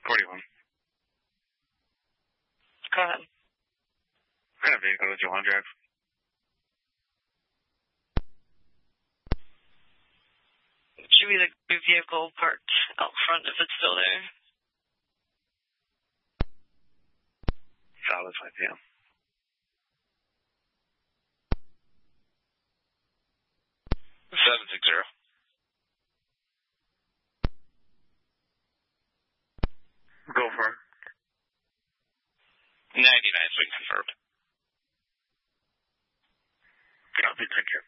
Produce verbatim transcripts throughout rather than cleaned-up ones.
forty-one. Go ahead. I have a vehicle that you want to drive. Should be the vehicle parked out front if it's still there. Solid five p.m. seven six zero. Go for it. ninety-nine, so confirmed. Copy, thank you.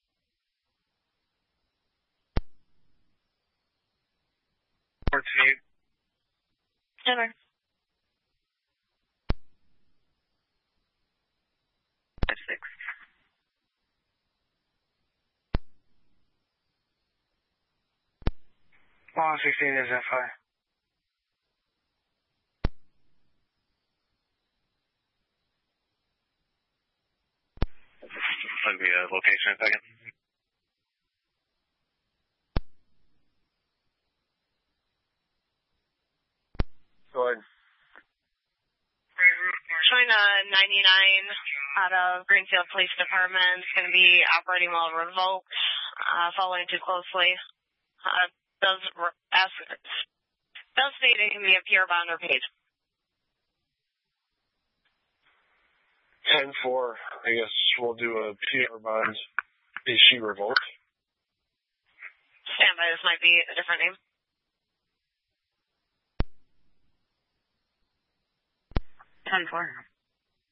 fourteen. Never. Five six. one sixteen is F I. Send me a location in a second. Go ahead. We're showing a ninety-nine out of Greenfield Police Department. It's going to be operating while revoked, uh, following too closely. Uh, does ask, does state it can be a P R bond or paid. ten four, I guess we'll do a P R bond. Is she revoked? Standby, this might be a different name. ten four.